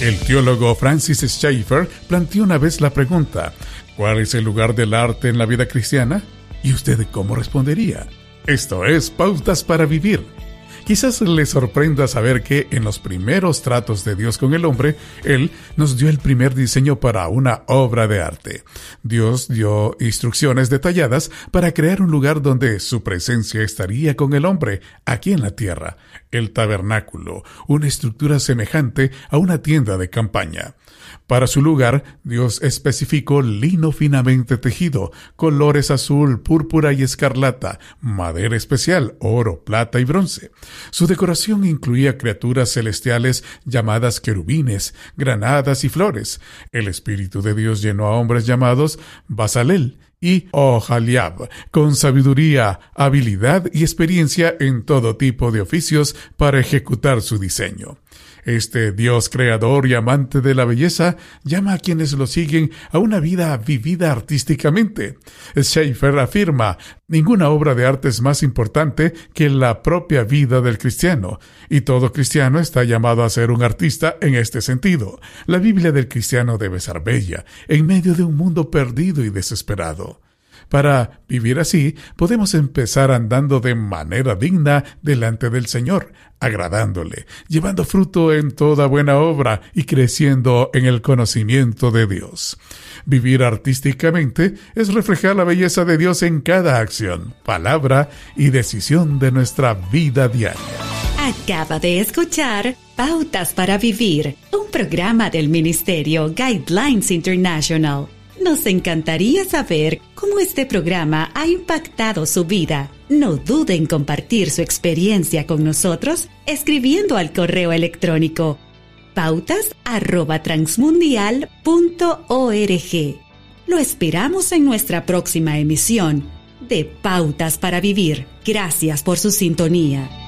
El teólogo Francis Schaeffer planteó una vez la pregunta: ¿cuál es el lugar del arte en la vida cristiana? ¿Y usted cómo respondería? Esto es Pautas para Vivir. Quizás le sorprenda saber que en los primeros tratos de Dios con el hombre, Él nos dio el primer diseño para una obra de arte. Dios dio instrucciones detalladas para crear un lugar donde su presencia estaría con el hombre, aquí en la tierra, el tabernáculo, una estructura semejante a una tienda de campaña. Para su lugar, Dios especificó lino finamente tejido, colores azul, púrpura y escarlata, madera especial, oro, plata y bronce. Su decoración incluía criaturas celestiales llamadas querubines, granadas y flores. El Espíritu de Dios llenó a hombres llamados Basalel y Oholiab, con sabiduría, habilidad y experiencia en todo tipo de oficios para ejecutar su diseño. Este Dios creador y amante de la belleza llama a quienes lo siguen a una vida vivida artísticamente. Schaeffer afirma: ninguna obra de arte es más importante que la propia vida del cristiano, y todo cristiano está llamado a ser un artista en este sentido. La Biblia del cristiano debe ser bella, en medio de un mundo perdido y desesperado. Para vivir así, podemos empezar andando de manera digna delante del Señor, agradándole, llevando fruto en toda buena obra y creciendo en el conocimiento de Dios. Vivir artísticamente es reflejar la belleza de Dios en cada acción, palabra y decisión de nuestra vida diaria. Acaba de escuchar Pautas para Vivir, un programa del Ministerio Guidelines International. Nos encantaría saber cómo este programa ha impactado su vida. No dude en compartir su experiencia con nosotros escribiendo al correo electrónico pautas@transmundial.org. Lo esperamos en nuestra próxima emisión de Pautas para Vivir. Gracias por su sintonía.